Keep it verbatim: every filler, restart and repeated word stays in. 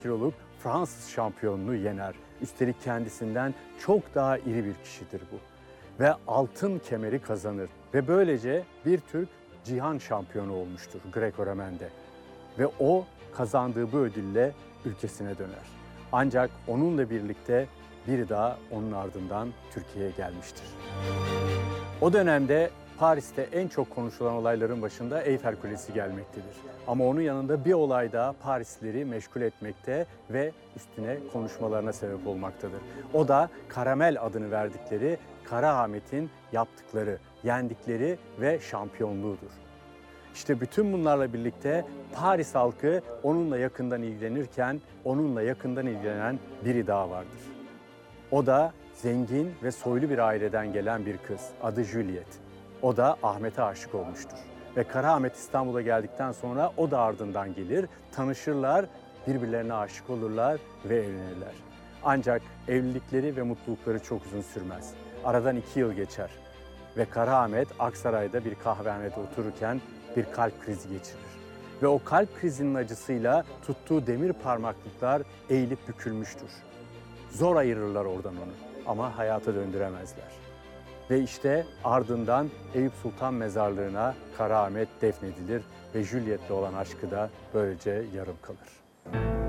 kiloluk Fransız şampiyonunu yener. Üstelik kendisinden çok daha iri bir kişidir bu. Ve altın kemeri kazanır. Ve böylece bir Türk cihan şampiyonu olmuştur Greco-Romen'de. Ve o kazandığı bu ödülle ülkesine döner. Ancak onunla birlikte biri daha onun ardından Türkiye'ye gelmiştir. O dönemde Paris'te en çok konuşulan olayların başında Eyfel Kulesi gelmektedir. Ama onun yanında bir olay daha Parislileri meşgul etmekte ve üstüne konuşmalarına sebep olmaktadır. O da Karamel adını verdikleri Karahamet'in yaptıkları, yendikleri ve şampiyonluğudur. İşte bütün bunlarla birlikte Paris halkı onunla yakından ilgilenirken onunla yakından ilgilenen biri daha vardır. O da zengin ve soylu bir aileden gelen bir kız, adı Juliet. O da Ahmet'e aşık olmuştur. Ve Karaahmet İstanbul'a geldikten sonra o da ardından gelir, tanışırlar, birbirlerine aşık olurlar ve evlenirler. Ancak evlilikleri ve mutlulukları çok uzun sürmez. Aradan iki yıl geçer ve Karaahmet Aksaray'da bir kahvehanede otururken bir kalp krizi geçirir. Ve o kalp krizinin acısıyla tuttuğu demir parmaklıklar eğilip bükülmüştür. Zor ayırırlar oradan onu ama hayata döndüremezler. Ve işte ardından Eyüp Sultan mezarlığına Karaahmet defnedilir ve Juliet'le olan aşkı da böylece yarım kalır.